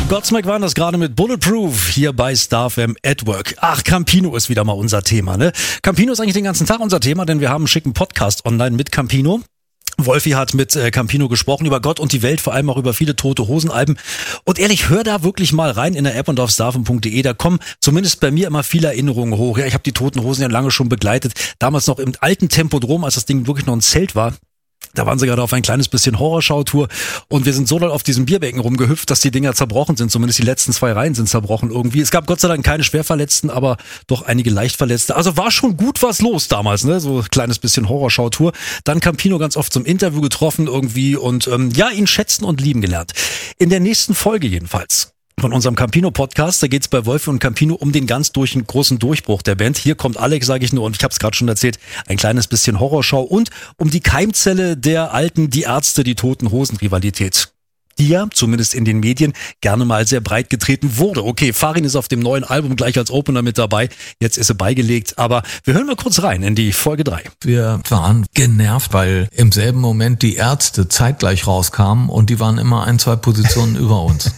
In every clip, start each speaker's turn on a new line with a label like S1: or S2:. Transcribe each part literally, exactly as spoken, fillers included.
S1: Godsmack waren das gerade mit Bulletproof hier bei Star F M at Work. Ach, Campino ist wieder mal unser Thema, ne? Campino ist eigentlich den ganzen Tag unser Thema, denn wir haben einen schicken Podcast online mit Campino. Wolfi hat mit äh, Campino gesprochen über Gott und die Welt, vor allem auch über viele Tote Hosen-Alben. Und ehrlich, hör da wirklich mal rein in der App und auf starfm punkt de. Da kommen zumindest bei mir immer viele Erinnerungen hoch. Ja, ich habe die Toten Hosen ja lange schon begleitet. Damals noch im alten Tempodrom, als das Ding wirklich noch ein Zelt war. Da waren sie gerade auf ein kleines bisschen Horrorschau-Tour und wir sind so doll auf diesem Bierbecken rumgehüpft, dass die Dinger zerbrochen sind. Zumindest die letzten zwei Reihen sind zerbrochen irgendwie. Es gab Gott sei Dank keine Schwerverletzten, aber doch einige Leichtverletzte. Also war schon gut was los damals, ne? So ein kleines bisschen Horrorschau-Tour. Dann Campino ganz oft zum Interview getroffen irgendwie und ähm, ja, ihn schätzen und lieben gelernt. In der nächsten Folge jedenfalls von unserem Campino-Podcast, da geht's bei Wolfi und Campino um den ganz durch einen großen Durchbruch der Band. Hier kommt Alex, sage ich nur, und ich habe es gerade schon erzählt, ein kleines bisschen Horrorschau und um die Keimzelle der alten Die Ärzte, die Toten Hosen-Rivalität, die ja, zumindest in den Medien, gerne mal sehr breit getreten wurde. Okay, Farin ist auf dem neuen Album gleich als Opener mit dabei, jetzt ist sie beigelegt, aber wir hören mal kurz rein in die Folge drei.
S2: Wir waren genervt, weil im selben Moment die Ärzte zeitgleich rauskamen und die waren immer ein, zwei Positionen über uns.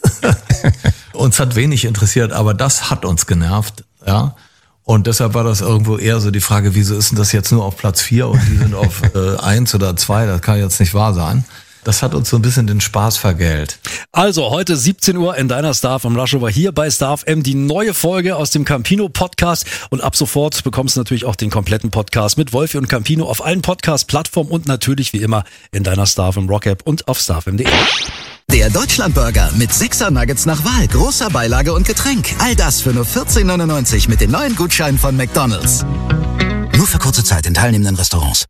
S2: Uns hat wenig interessiert, aber das hat uns genervt, ja. Und deshalb war das irgendwo eher so die Frage, wieso ist denn das jetzt nur auf Platz vier und die sind auf äh, eins oder zwei, das kann jetzt nicht wahr sein. Das hat uns so ein bisschen den Spaß vergällt.
S1: Also heute siebzehn Uhr in deiner Star F M Rushover hier bei Star F M, die neue Folge aus dem Campino Podcast und ab sofort bekommst du natürlich auch den kompletten Podcast mit Wolfi und Campino auf allen Podcast-Plattformen und natürlich wie immer in deiner Star F M Rock App und auf starfm punkt de.
S3: Der Deutschlandburger mit sechser Nuggets nach Wahl, großer Beilage und Getränk. All das für nur vierzehn neunundneunzig mit den neuen Gutscheinen von McDonald's. Nur für kurze Zeit in teilnehmenden Restaurants.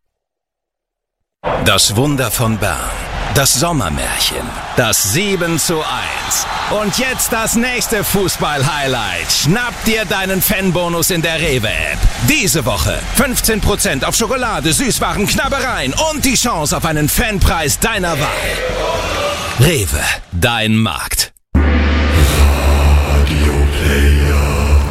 S4: Das Wunder von Bern. Das Sommermärchen. Das sieben zu eins. Und jetzt das nächste Fußball-Highlight. Schnapp dir deinen Fanbonus in der Rewe-App. Diese Woche fünfzehn Prozent auf Schokolade, Süßwaren, Knabbereien und die Chance auf einen Fanpreis deiner Wahl. Rewe, dein Markt.
S5: Radio Player.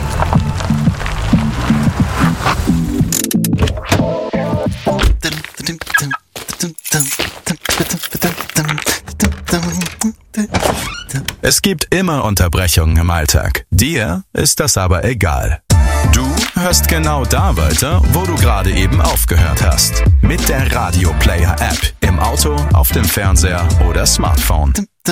S4: Es gibt immer Unterbrechungen im Alltag. Dir ist das aber egal. Du hörst genau da weiter, wo du gerade eben aufgehört hast. Mit der Radio Player App im Auto, auf dem Fernseher oder Smartphone.